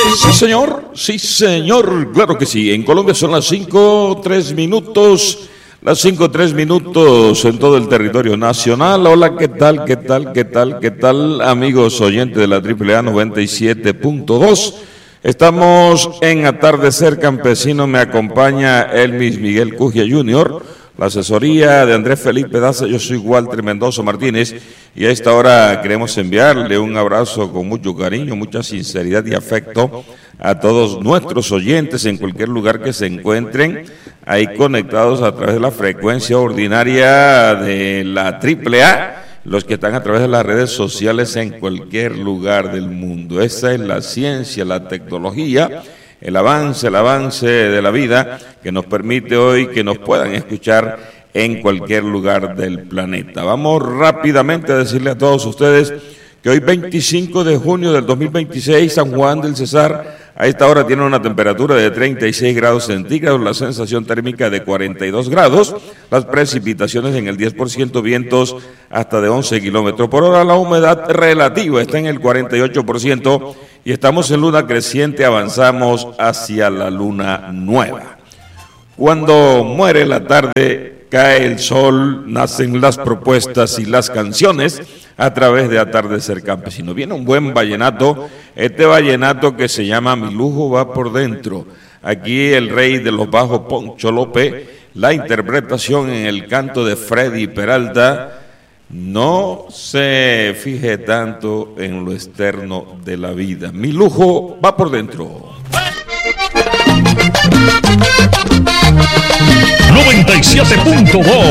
Sí señor, claro que sí. En Colombia son las 5:03 minutos. Las 5:03 minutos en todo el territorio nacional. Hola, ¿qué tal? ¿Qué tal? ¿Qué tal? ¿Qué tal? Amigos oyentes de la AAA 97.2. Estamos en Atardecer Campesino. Me acompaña Elvis Miguel Cugia Jr., la asesoría de Andrés Felipe Daza. Yo soy Walter Mendoza Martínez y a esta hora queremos enviarle un abrazo con mucho cariño, mucha sinceridad y afecto a todos nuestros oyentes en cualquier lugar que se encuentren ahí conectados a través de la frecuencia ordinaria de la AAA, los que están a través de las redes sociales en cualquier lugar del mundo. Esa es la ciencia, la tecnología, el avance de la vida que nos permite hoy que nos puedan escuchar en cualquier lugar del planeta. Vamos rápidamente a decirle a todos ustedes que hoy 25 de junio del 2026, San Juan del Cesar, a esta hora tiene una temperatura de 36 grados centígrados, la sensación térmica de 42 grados, las precipitaciones en el 10%, vientos hasta de 11 kilómetros por hora, la humedad relativa está en el 48% y estamos en luna creciente, avanzamos hacia la luna nueva. Cuando muere la tarde, cae el sol, nacen las propuestas y las canciones a través de Atardecer Campesino. Viene un buen vallenato, este vallenato que se llama Mi Lujo Va Por Dentro. Aquí el rey de los bajos, Poncho López, la interpretación en el canto de Freddy Peralta. No se fije tanto en lo externo de la vida. Mi lujo va por dentro. 97.2